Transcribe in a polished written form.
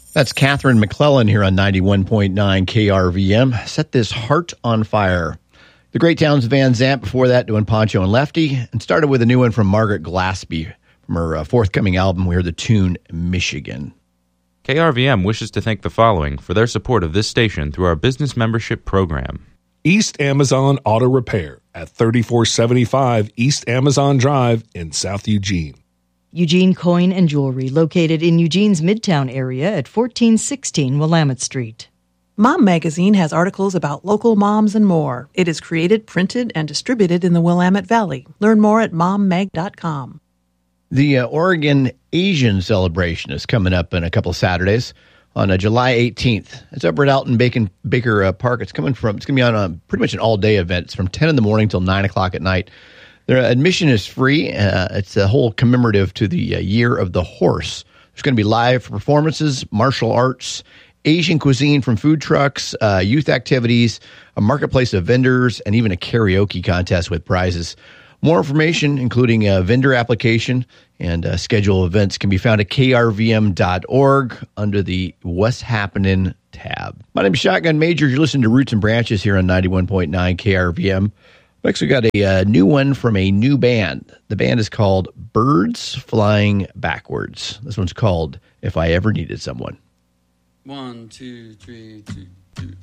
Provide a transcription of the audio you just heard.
That's Catherine McClellan here on 91.9 KRVM. Set this heart on fire. The Great Towns Van Zant before that doing Poncho and Lefty, and started with a new one from Margaret Glaspie from her forthcoming album. We heard the tune Michigan. KRVM wishes to thank the following for their support of this station through our business membership program. East Amazon Auto Repair at 3475 East Amazon Drive in South Eugene. Eugene Coin and Jewelry, located in Eugene's Midtown area at 1416 Willamette Street. Mom Magazine has articles about local moms and more. It is created, printed, and distributed in the Willamette Valley. Learn more at mommag.com. The Oregon Asian Celebration is coming up in a couple of Saturdays on July 18th. It's over at Alton Baker Park. It's going to be on pretty much an all-day event. It's from 10 in the morning till 9 o'clock at night. Their admission is free. It's a whole commemorative to the Year of the Horse. There's going to be live performances, martial arts, Asian cuisine from food trucks, youth activities, a marketplace of vendors, and even a karaoke contest with prizes. More information, including a vendor application and schedule events, can be found at krvm.org under the What's Happening tab. My name is Shotgun Major. You're listening to Roots and Branches here on 91.9 KRVM. Next, we got a new one from a new band. The band is called Birds Flying Backwards. This one's called If I Ever Needed Someone. 1, 2, 3, 2, 2.